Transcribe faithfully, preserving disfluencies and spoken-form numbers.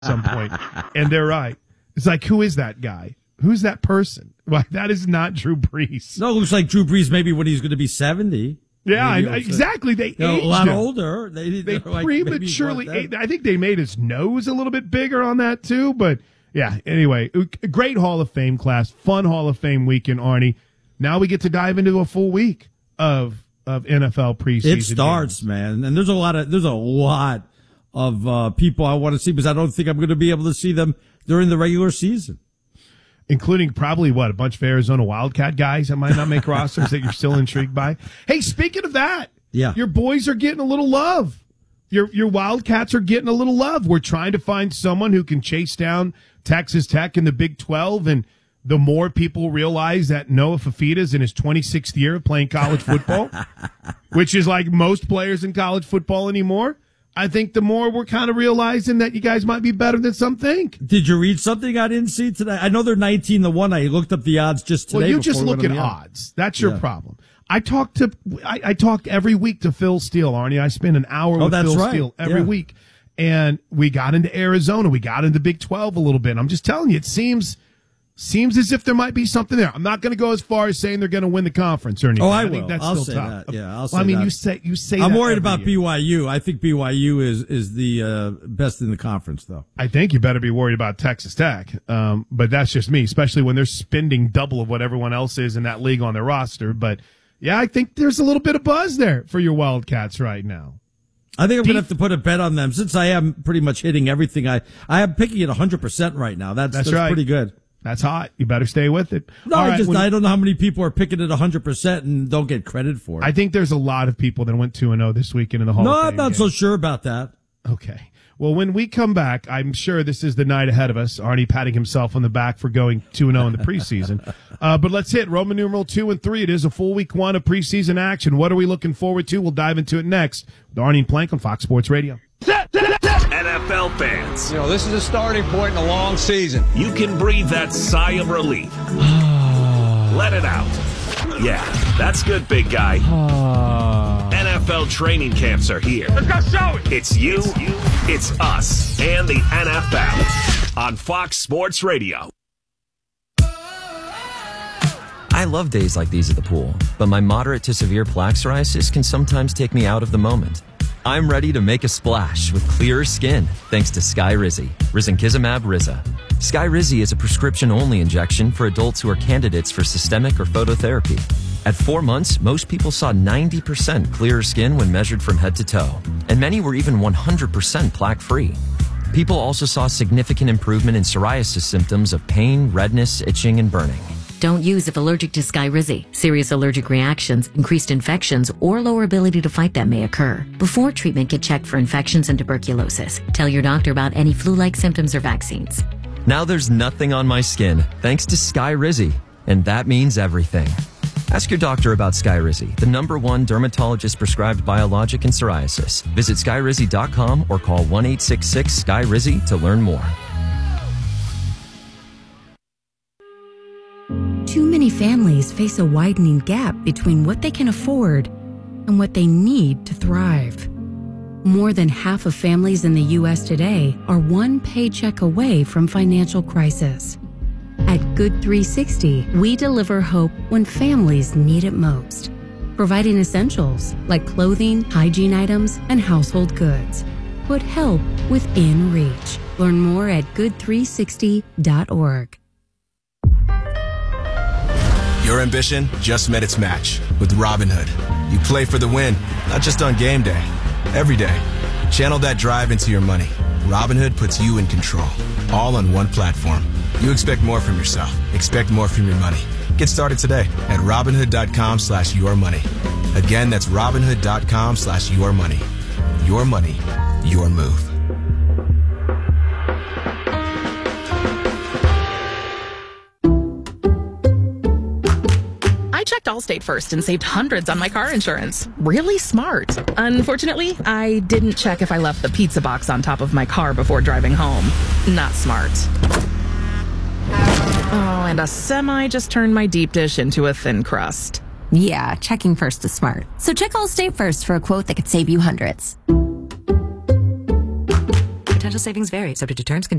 at some point. And they're right. It's like, who is that guy? Who's that person? Well, that is not Drew Brees. No, it looks like Drew Brees maybe when he's going to be seventy. Yeah, I, exactly. They you know, aged a lot him. older. They, they like prematurely. Aged, I think they made his nose a little bit bigger on that too. But yeah, anyway, great Hall of Fame class, fun Hall of Fame weekend, Arnie. Now we get to dive into a full week of of N F L preseason. It starts, games. man, and there's a lot of there's a lot of uh, people I want to see because I don't think I'm going to be able to see them during the regular season. Including probably, what, a bunch of Arizona Wildcat guys that might not make rosters that you're still intrigued by. Hey, speaking of that, yeah, your boys are getting a little love. Your your Wildcats are getting a little love. We're trying to find someone who can chase down Texas Tech in the Big twelve, and the more people realize that Noah Fifita's in his twenty-sixth year of playing college football, which is like most players in college football anymore, I think the more we're kind of realizing that you guys might be better than some think. Did you read something I didn't see today? I know they're nineteen to one. I looked up the odds just today. Well, you just look at odds. That's your yeah. problem. I talk to, I, I talk every week to Phil Steele, Arnie. I spend an hour oh, with Phil right. Steele every yeah. week. And we got into Arizona. We got into Big twelve a little bit. I'm just telling you, it seems seems as if there might be something there. I'm not going to go as far as saying they're going to win the conference or anything. Oh, I, I will. think that's I'll still say tough. that. Yeah, I'll say well, I mean, that. you say you say. I'm that worried about year. B Y U. I think B Y U is is the uh, best in the conference, though. I think you better be worried about Texas Tech. Um, but that's just me, especially when they're spending double of what everyone else is in that league on their roster. But yeah, I think there's a little bit of buzz there for your Wildcats right now. I think I'm going to have to put a bet on them since I am pretty much hitting everything. I, I am picking it one hundred percent right now. That's, that's, that's right. pretty good. That's hot. You better stay with it. No, All I right, just when, I don't know how many people are picking it one hundred percent and don't get credit for it. I think there's a lot of people that went two and oh this weekend in the Hall no, of Fame I'm not game. so sure about that. Okay. Well, when we come back, I'm sure this is the night ahead of us. Arnie patting himself on the back for going two and oh in the preseason. uh, but let's hit Roman numeral two and three. It is a full week one of preseason action. What are we looking forward to? We'll dive into it next with Arnie and Plank on Fox Sports Radio. N F L fans, you know, this is a starting point in a long season. You can breathe that sigh of relief. Let it out. Yeah, that's good, big guy. N F L training camps are here. Let's go show it. It's you, it's, you, it's us, and the N F L on Fox Sports Radio. I love days like these at the pool, but my moderate to severe plaque psoriasis can sometimes take me out of the moment. I'm ready to make a splash with clearer skin thanks to Skyrizi, Risankizumab Riza. Skyrizi is a prescription-only injection for adults who are candidates for systemic or phototherapy. At four months, most people saw ninety percent clearer skin when measured from head to toe, and many were even one hundred percent plaque-free. People also saw significant improvement in psoriasis symptoms of pain, redness, itching, and burning. Don't use if allergic to Skyrizi. Serious allergic reactions, increased infections, or lower ability to fight them may occur. Before treatment, get checked for infections and tuberculosis. Tell your doctor about any flu-like symptoms or vaccines. Now there's nothing on my skin thanks to Skyrizi, and that means everything. Ask your doctor about Skyrizi, the number one dermatologist-prescribed biologic in psoriasis. Visit skyrizi dot com or call one eight six six S K Y R I Z Y to learn more. Too many families face a widening gap between what they can afford and what they need to thrive. More than half of families in the U S today are one paycheck away from financial crisis. At Good three sixty, we deliver hope when families need it most, providing essentials like clothing, hygiene items, and household goods. Put help within reach. Learn more at good three sixty dot org. Your ambition just met its match with Robinhood. You play for the win, not just on game day, every day. Channel that drive into your money. Robinhood puts you in control, all on one platform. You expect more from yourself. Expect more from your money. Get started today at Robinhood.com slash your money. Again, that's Robinhood.com slash your money. Your money, your move. I checked Allstate first and saved hundreds on my car insurance. Really smart. Unfortunately, I didn't check if I left the pizza box on top of my car before driving home. Not smart. Oh, and a semi just turned my deep dish into a thin crust. Yeah, checking first is smart. So check Allstate first for a quote that could save you hundreds. Potential savings vary, subject to terms, conditions.